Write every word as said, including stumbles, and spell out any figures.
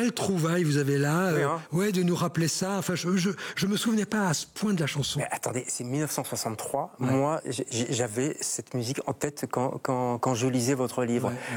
belle trouvaille vous avez là, oui, euh, hein. ouais, de nous rappeler ça. Enfin, je, je, je me souvenais pas à ce point de la chanson. Mais attendez, c'est mille neuf cent soixante-trois. Ouais. Moi, j'avais cette musique en tête quand, quand, quand je lisais votre livre. Ouais.